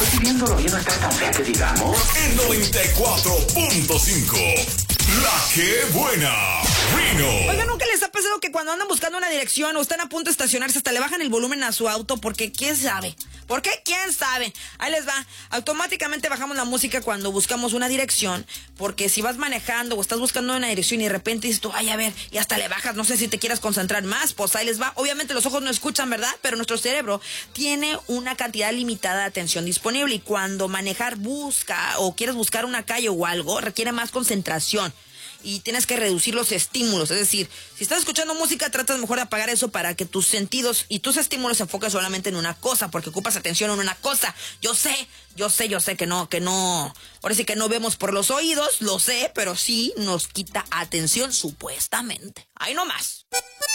Pues viéndolo bien no está tan fea que digamos. En 94.5, La Que Buena, Rino. Oiga, ¿nunca les ha pasado que cuando andan buscando una dirección o están a punto de estacionarse hasta le bajan el volumen a su auto? Porque quién sabe. ¿Por qué? ¿Quién sabe? Ahí les va. Automáticamente bajamos la música cuando buscamos una dirección, porque si vas manejando o estás buscando una dirección y de repente dices tú, ay, a ver, y hasta le bajas, no sé si te quieras concentrar más, pues ahí les va. Obviamente los ojos no escuchan, ¿verdad? Pero nuestro cerebro tiene una cantidad limitada de atención disponible y cuando manejar busca o quieres buscar una calle o algo, requiere más concentración. Y tienes que reducir los estímulos, es decir, si estás escuchando música, tratas mejor de apagar eso para que tus sentidos y tus estímulos se enfoquen solamente en una cosa, porque ocupas atención en una cosa. Yo sé que no, ahora sí que no vemos por los oídos, lo sé, pero sí nos quita atención supuestamente. Ahí nomás.